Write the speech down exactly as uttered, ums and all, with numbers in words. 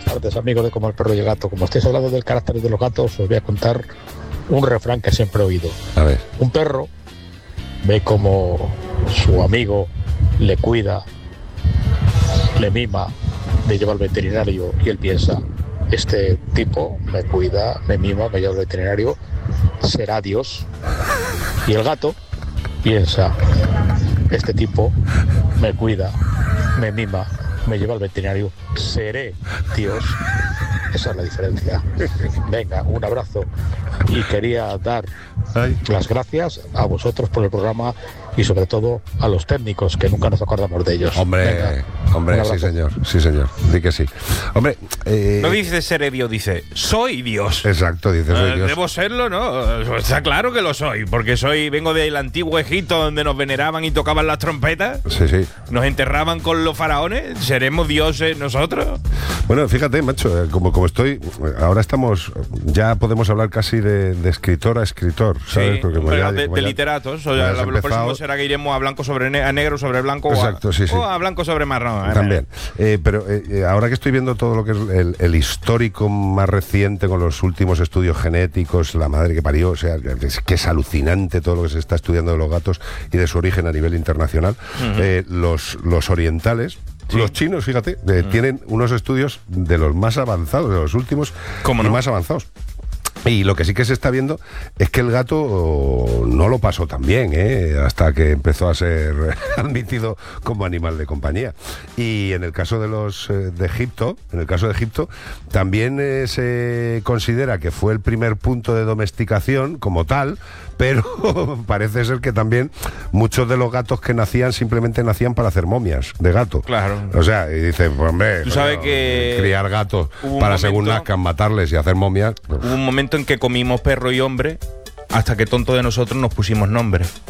tardes, amigos de Como el Perro y el Gato. Como estáis hablando del carácter de los gatos, os voy a contar un refrán que siempre he oído. A ver. Un perro ve como su amigo le cuida, le mima, le lleva al veterinario y él piensa, este tipo me cuida, me mima, me lleva al veterinario, será Dios. Y el gato piensa, este tipo me cuida, me mima, me lleva al veterinario, seré Dios. Esa es la diferencia. Venga, un abrazo. Y quería dar Ay. las gracias a vosotros por el programa y sobre todo a los técnicos, que nunca nos acordamos de ellos. Hombre, Venga, hombre, sí señor, sí señor, di que sí. Hombre, eh, no dice seré Dios, dice soy Dios. Exacto, dice soy Eh, Dios. Debo serlo, ¿no? Está claro que lo soy, porque soy vengo del antiguo Egipto donde nos veneraban y tocaban las trompetas. Sí, sí. Nos enterraban con los faraones. ¿Seremos dioses nosotros? Bueno, fíjate, macho, eh, como, como estoy, ahora estamos, ya podemos hablar casi de, de escritor a escritor, ¿sabes? Sí, Porque como pero ya- de, como de ya- literatos. O ya sea, has lo, lo próximo empezado- será que iremos a blanco sobre ne- a negro sobre blanco. Exacto, o a, sí, sí. o a blanco sobre marrón. También. Eh, pero eh, ahora que estoy viendo todo lo que es el, el histórico más reciente con los últimos estudios genéticos, la madre que parió, o sea, que es, que es alucinante todo lo que se está estudiando de los gatos y de su origen a nivel internacional. Ujú. Eh, los, los orientales. Sí. Los chinos, fíjate, eh, Mm. tienen unos estudios de los más avanzados, de los últimos ¿Cómo y no? más avanzados. Y lo que sí que se está viendo es que el gato no lo pasó tan bien, ¿eh? Hasta que empezó a ser admitido como animal de compañía. Y en el caso de los eh, de Egipto, en el caso de Egipto, también eh, se considera que fue el primer punto de domesticación como tal, pero parece ser que también muchos de los gatos que nacían simplemente nacían para hacer momias de gato. Claro. O sea, y dice, pues hombre, Tú sabes coño, que criar gatos hubo un para según momento- nazcan matarles y hacer momias. pues, Hubo un momento en que comimos perro y hombre hasta que tonto de nosotros nos pusimos nombre.